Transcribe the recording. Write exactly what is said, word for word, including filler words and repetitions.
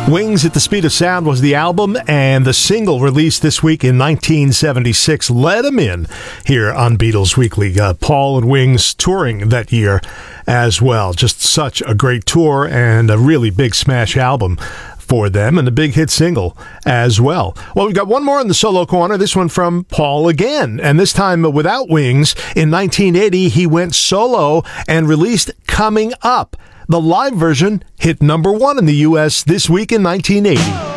Wings at the Speed of Sound was the album, and the single released this week in nineteen seventy-six, Let 'Em In, here on Beatles Weekly. Uh, Paul and Wings touring that year as well. Just such a great tour and a really big smash album for them, and a big hit single as well. Well, we've got one more in the solo corner, this one from Paul again, and this time without Wings. In nineteen eighty, he went solo and released Coming Up. The live version hit number one in the U S this week in nineteen eighty.